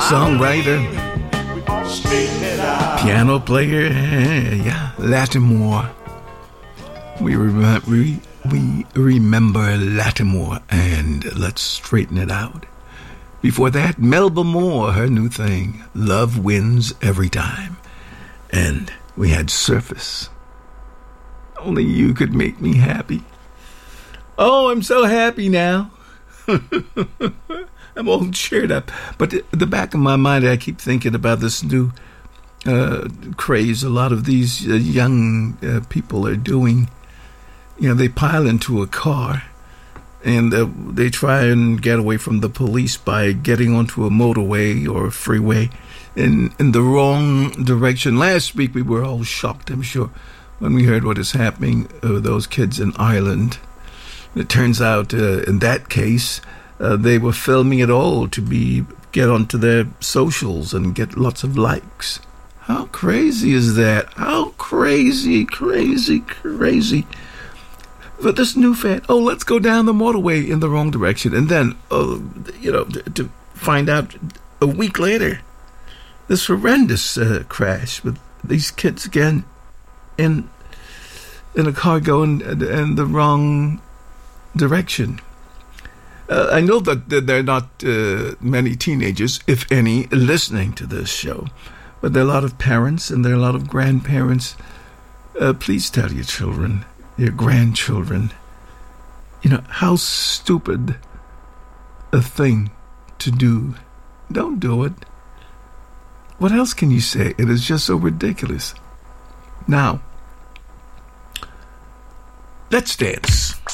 songwriter, piano player, Lattimore. We remember Lattimore, and let's straighten it out. Before that, Melba Moore, her new thing, Love Wins Every Time. And we had Surface. Only you could make me happy. Oh, I'm so happy now. I'm all cheered up. But at the back of my mind, I keep thinking about this new craze a lot of these young people are doing. You know, they pile into a car and they try and get away from the police by getting onto a motorway or a freeway in the wrong direction. Last week, we were all shocked, I'm sure, when we heard what is happening with those kids in Ireland. It turns out, in that case, they were filming it all to get onto their socials and get lots of likes. How crazy is that? How crazy. But this new fad, let's go down the motorway in the wrong direction. And then, to find out a week later, this horrendous crash with these kids again in a car going in the wrong direction. I know that there are not many teenagers, if any, listening to this show, but there are a lot of parents and there are a lot of grandparents. Please tell your children, your grandchildren, how stupid a thing to do. Don't do it. What else can you say? It is just so ridiculous. Now, let's dance.